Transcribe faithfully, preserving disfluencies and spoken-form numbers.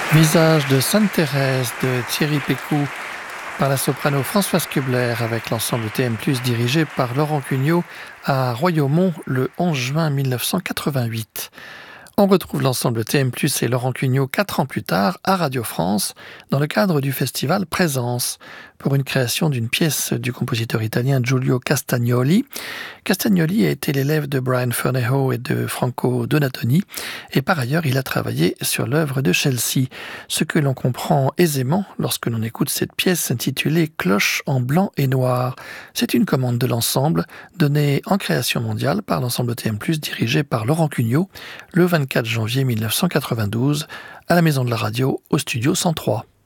Visage de Sainte-Thérèse de Thierry Pécou par la soprano Françoise Kubler avec l'ensemble T M plus dirigé par Laurent Cugnot à Royaumont le onze juin mille neuf cent quatre-vingt-huit. On retrouve l'ensemble T M plus et Laurent Cugnot quatre ans plus tard à Radio France dans le cadre du festival Présence pour une création d'une pièce du compositeur italien Giulio Castagnoli. Castagnoli a été l'élève de Brian Ferneyhough et de Franco Donatoni et par ailleurs il a travaillé sur l'œuvre de Chelsea, ce que l'on comprend aisément lorsque l'on écoute cette pièce intitulée Cloche en blanc et noir. C'est une commande de l'ensemble donnée en création mondiale par l'ensemble T M plus dirigé par Laurent Cugnot le vingt-quatre janvier mille neuf cent quatre-vingt-douze à la Maison de la Radio au studio cent trois.